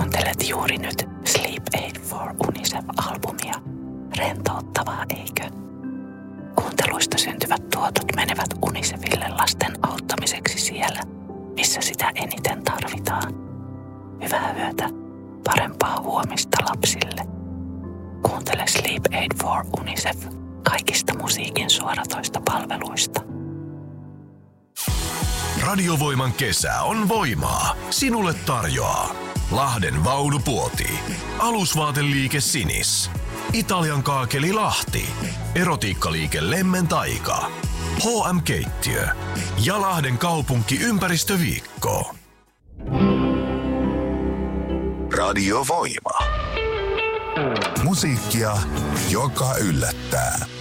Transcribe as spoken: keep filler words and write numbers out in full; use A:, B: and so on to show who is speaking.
A: Kuuntelet juuri nyt Sleep Aid for UNICEF-albumia. Rentouttavaa, eikö? Kuunteluista syntyvät tuotot menevät UNICEFille lasten auttamiseksi siellä, missä sitä eniten tarvitaan. Hyvää yötä, parempaa huomista lapsille. Kuuntele Sleep Aid for UNICEF kaikista musiikin suoratoista palveluista.
B: Radiovoiman kesä on voimaa. Sinulle tarjoaa Lahden Vaunupuoti, alusvaateliike Sinis, Italian kaakeli Lahti, erotiikkaliike Lemmen Taika, H M-keittiö ja Lahden kaupunki ympäristöviikko. Radiovoima.
C: Musiikkia, joka yllättää.